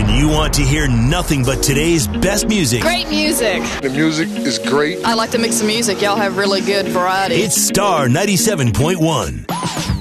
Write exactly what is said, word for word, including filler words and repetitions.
you want to hear nothing but today's best music, Great music. The music is great. I like to mix the music. Y'all have really good variety. it's Star ninety-seven point one.